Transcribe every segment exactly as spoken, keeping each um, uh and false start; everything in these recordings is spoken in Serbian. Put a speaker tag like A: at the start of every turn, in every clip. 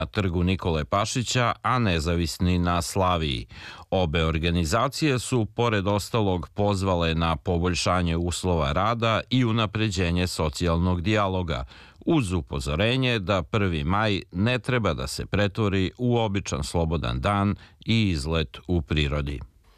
A: na trgu Nikole Pašića, a nezavisni na Slaviji. Obe organizacije su, pored ostalog, pozvale na poboljšanje uslova rada i unapređenje socijalnog dijaloga, uz upozorenje da prvi maj ne treba da se pretvori u običan slobodan dan i izlet u prirodi.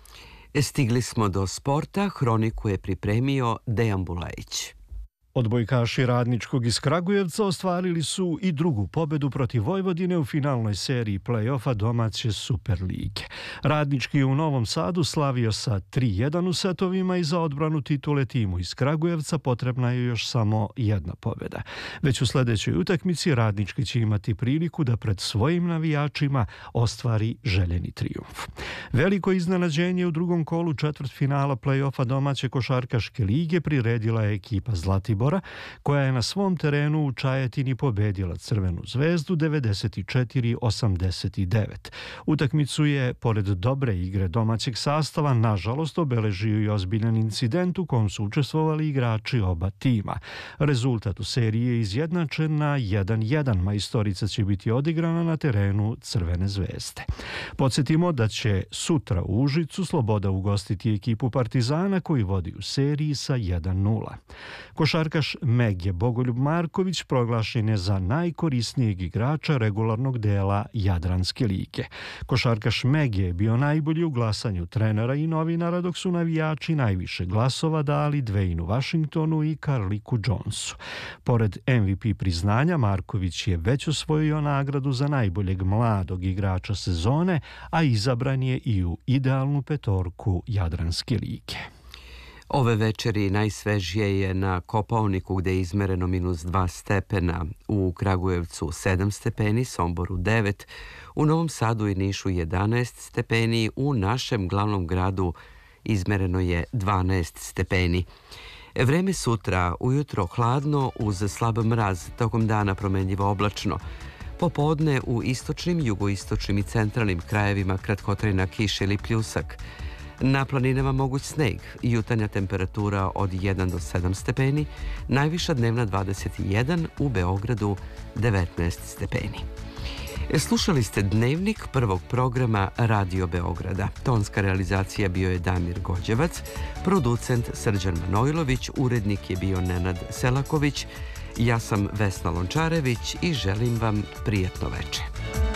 B: Stigli smo do sporta, hroniku je pripremio Dejan Bulajić.
C: Odbojkaši Radničkog iz Kragujevca ostvarili su i drugu pobedu protiv Vojvodine u finalnoj seriji play-offa domaće Superlige. Radnički je u Novom Sadu slavio sa tri jedan u setovima i za odbranu titule timu iz Kragujevca potrebna je još samo jedna pobeda. Već u sledećoj utakmici Radnički će imati priliku da pred svojim navijačima ostvari željeni trijumf. Veliko iznenađenje u drugom kolu četvrtfinala play-offa domaće košarkaške lige priredila je ekipa Zlatibora, koja je na svom terenu u Čajetini pobedila Crvenu zvezdu devedeset četiri osamdeset devet. Utakmicu je, pored dobre igre domaćeg sastava, nažalost obeležio i ozbiljan incident u kom su učestvovali igrači oba tima. Rezultat u seriji je izjednačen na jedan jedan. Majstorica će biti odigrana na terenu Crvene zvezde. Podsjetimo da će sutra u Užicu Sloboda ugostiti ekipu Partizana koji vodi u seriji sa jedan nula. Košarkaš Megje Bogoljub Marković proglašen je za najkorisnijeg igrača regularnog dela Jadranske lige. Košarkaš Megje je bio najbolji u glasanju trenera i novinara, dok su navijači najviše glasova dali Dwaynu Washingtonu i Karliku Jonesu. Pored M V P priznanja, Marković je već osvojio nagradu za najboljeg mladog igrača sezone, a izabran je i u idealnu petorku Jadranske lige.
B: Ove večeri najsvežije je na Kopaoniku gde je izmereno minus dva stepena, u Kragujevcu sedam stepeni, Somboru devet, u Novom Sadu i Nišu jedanaest stepeni, u našem glavnom gradu izmereno je dvanaest stepeni. Vreme sutra, ujutro hladno uz slab mraz, tokom dana promenljivo oblačno. Popodne u istočnim, jugoistočnim i centralnim krajevima kratkotrajna kiša ili pljusak. Na planinama moguć sneg, jutarnja temperatura od jedan do sedam stepeni, najviša dnevna dvadeset jedan, u Beogradu devetnaest stepeni. Slušali ste Dnevnik prvog programa Radio Beograda. Tonska realizacija bio je Damir Gođevac, producent Srđan Manojlović, urednik je bio Nenad Selaković, ja sam Vesna Lončarević i želim vam prijatno večer.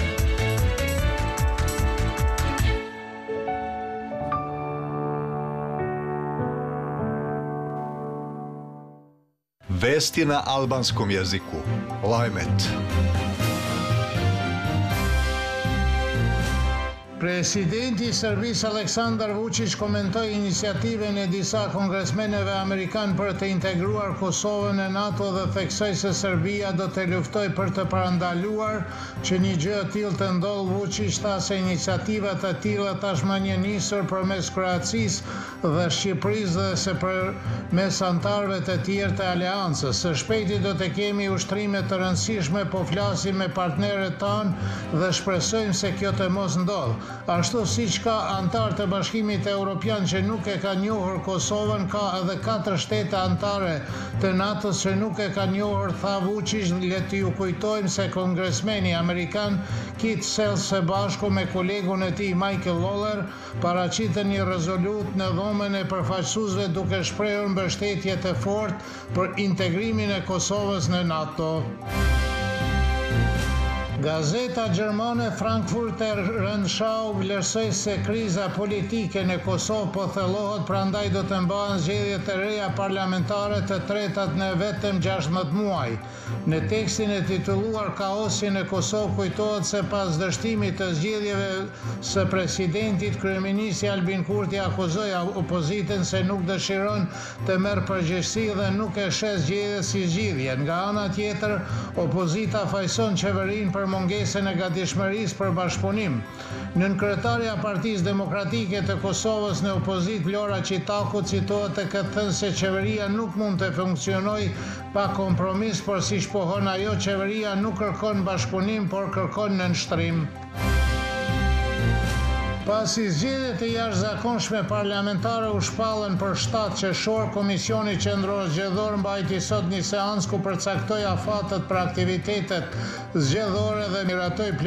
D: Vesti na albanskom jeziku. Lajmet.
E: Presidenti Serbisë Aleksandar Vučić komentoi iniciativën e disa kongresmeneve amerikan për të integruar Kosovën në NATO dhe theksoi se Serbia do të luftojë për të parandaluar që një gjë e tillë të ndodhë. Vučić tha se iniciativa të tilla tashmë një nisur përmes Kroacisë dhe Shqipërisë dhe se përmes anëtarëve të tjerë të aleancës. Së shpejti do të kemi ushtrime të rëndësishme, po flasim me partnerët tanë dhe shpresojmë se kjo të mos ndodhë. Ashtu siç ka antar të Bashkimit Evropian që nuk e ka njohur Kosovën, ka edhe katër shtete antare të NATO-s që nuk e ka njohur, tha Vučić. Le të ju kujtojmë se kongresmeni amerikan Kit Sells së bashku me kolegun e tij Michael Lawler paraqitën një rezolut në dhomën e përfaqësuesve duke shprehur mbështetje të fortë për integrimin e Kosovës në NATO. Gazeta gjermane Frankfurter Rundschau vlerësoi se kriza politike në Kosovë po thellohet, prandaj do të mbahen zgjedhje të reja parlamentare të tretat në vetëm gjashtëdhjetë muaj. Në tekstin e titulluar Kaosi në Kosovë kujtohet se pas dështimit të zgjedhjeve së presidentit, kryeministri Albin Kurti akuzoi opozitën se nuk dëshiron të merr përgjegjësi dhe nuk e sheh zgjedhjet si zgjidhje. Nga ana tjetër, opozita fajson qeverinë për mungesën e gatishmërisë për bashkëpunim. Nënkretarja e Partisë Demokratike të Kosovës në opozit, Vlora Qitaku, citohet të këtë thënë se qeveria nuk mund të funksionojë pa kompromis, por siç pohon ajo, qeveria nuk kërkon bashkëpunim, por kërkon nënshtrim. Pasi zgjedhjet e jashtëzakonshme parlamentare u shpallën për shtatë qershor, Komisioni Qendror Zgjedhor mbajti sot një seancë ku përcaktoi afatet për aktivitetet zgjedhore dhe miratoi